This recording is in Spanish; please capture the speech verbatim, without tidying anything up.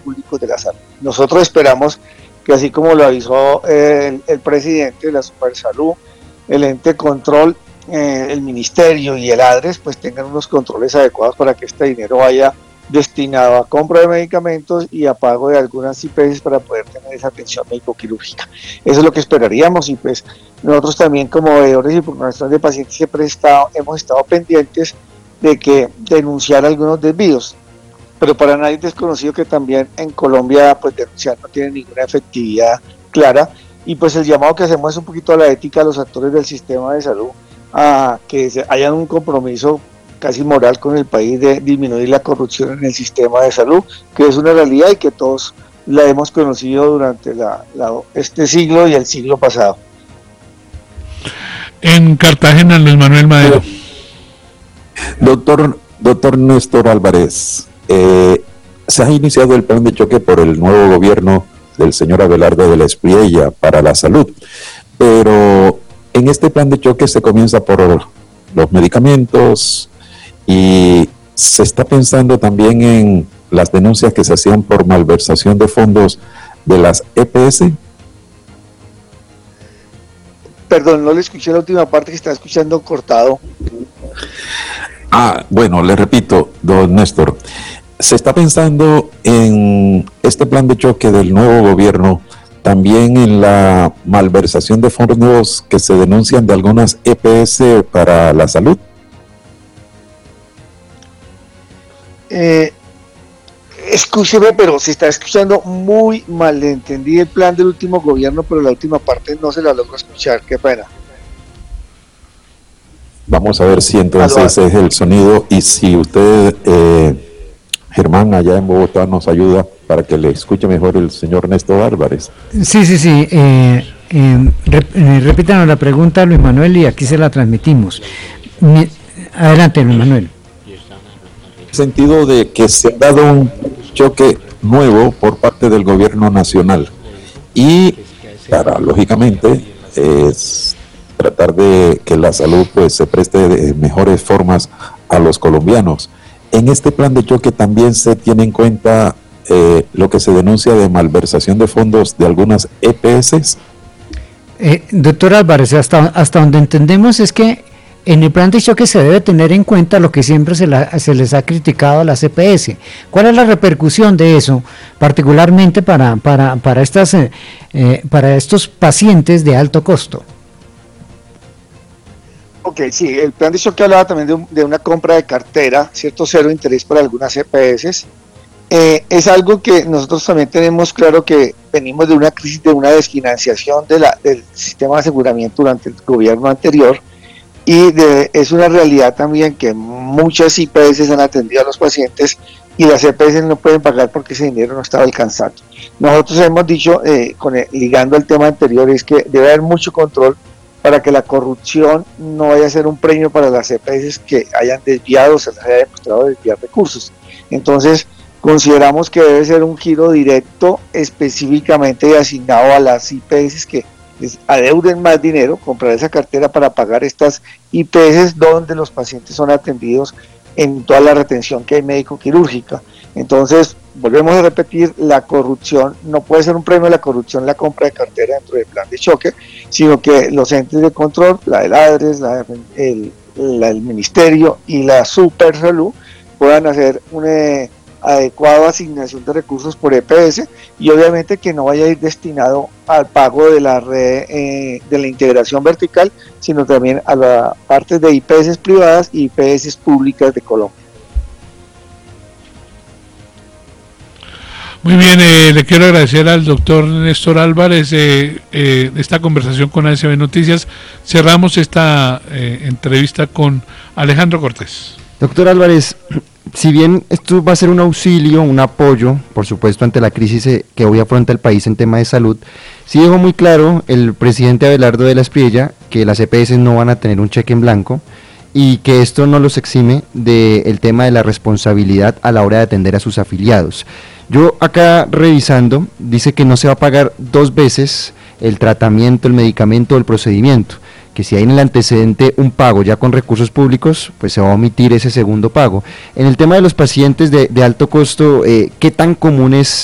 públicos de la salud. Nosotros esperamos que, así como lo avisó el, el presidente de la Supersalud, el ente de control, eh, el ministerio y el ADRES, pues tengan unos controles adecuados para que este dinero vaya destinado a compra de medicamentos y a pago de algunas I P S para poder tener esa atención médico-quirúrgica. Eso es lo que esperaríamos, y pues nosotros también como veedores y por nuestros de pacientes siempre estado, hemos estado pendientes de que denunciar algunos desvíos, pero para nadie es desconocido que también en Colombia pues denunciar no tiene ninguna efectividad clara, y pues el llamado que hacemos es un poquito a la ética de los actores del sistema de salud, a que se, hayan un compromiso casi moral con el país de disminuir la corrupción en el sistema de salud, que es una realidad y que todos la hemos conocido durante la, la, este siglo y el siglo pasado. En Cartagena, Luis Manuel Madero. Doctor, doctor Néstor Álvarez, eh, se ha iniciado el plan de choque por el nuevo gobierno del señor Abelardo de la Espriella para la salud, pero en este plan de choque se comienza por los medicamentos y se está pensando también en las denuncias que se hacían por malversación de fondos de las E P S. Perdón, no le escuché la última parte, que estaba escuchando cortado. Ah, bueno, le repito, don Néstor, se está pensando en este plan de choque del nuevo gobierno, también en la malversación de fondos que se denuncian de algunas E P S para la salud. Eh, escúcheme, pero se está escuchando muy mal. Entendí el plan del último gobierno, pero la última parte no se la logro escuchar. Qué pena. Vamos a ver si entonces ese es el sonido, y si usted, eh, Germán, allá en Bogotá, nos ayuda para que le escuche mejor el señor Néstor Álvarez. Sí, sí, sí. Eh, eh, rep, eh, repítanos la pregunta, Luis Manuel, y aquí se la transmitimos. Mi, adelante, Luis Manuel. Sentido de que se ha dado un choque nuevo por parte del gobierno nacional, y para, lógicamente, es tratar de que la salud pues se preste de mejores formas a los colombianos. En este plan de choque también se tiene en cuenta eh, lo que se denuncia de malversación de fondos de algunas E P S. Eh, doctor Álvarez, hasta, hasta donde entendemos es que en el plan de choque se debe tener en cuenta lo que siempre se, la, se les ha criticado a las E P S. ¿Cuál es la repercusión de eso, particularmente para, para, para, estas, eh, eh, para estos pacientes de alto costo? Ok, sí, el plan de choque hablaba también de, un, de una compra de cartera, cierto cero interés para algunas E P S. Eh, es algo que nosotros también tenemos claro, que venimos de una crisis, de una desfinanciación de la, del sistema de aseguramiento durante el gobierno anterior, y de, es una realidad también que muchas I P S han atendido a los pacientes y las E P S no pueden pagar porque ese dinero no estaba alcanzando. Nosotros hemos dicho, eh, con el, ligando al tema anterior, es que debe haber mucho control para que la corrupción no vaya a ser un premio para las E P S que hayan desviado, o se les haya demostrado desviar recursos. Entonces, consideramos que debe ser un giro directo específicamente asignado a las I P S que les adeuden más dinero, comprar esa cartera para pagar estas I P S donde los pacientes son atendidos en toda la retención que hay médico-quirúrgica. Entonces, volvemos a repetir, la corrupción no puede ser un premio a la corrupción, la compra de cartera dentro del plan de choque, sino que los entes de control, la del ADRES, la, el, la, el Ministerio y la Supersalud, puedan hacer una adecuada asignación de recursos por E P S, y obviamente que no vaya a ir destinado al pago de la red, eh, de la integración vertical, sino también a la parte de I P S privadas y I P S públicas de Colombia. Muy bien, eh, le quiero agradecer al doctor Néstor Álvarez eh, eh, esta conversación con A S B Noticias. Cerramos esta eh, entrevista con Alejandro Cortés. Doctor Álvarez, si bien esto va a ser un auxilio, un apoyo, por supuesto, ante la crisis que hoy afronta el país en tema de salud, sí dejó muy claro el presidente Abelardo de la Espriella que las E P S no van a tener un cheque en blanco, y que esto no los exime del tema de la responsabilidad a la hora de atender a sus afiliados. Yo acá revisando, dice que no se va a pagar dos veces el tratamiento, el medicamento o el procedimiento, que si hay en el antecedente un pago ya con recursos públicos, pues se va a omitir ese segundo pago. En el tema de los pacientes de, de alto costo, eh, ¿qué tan común es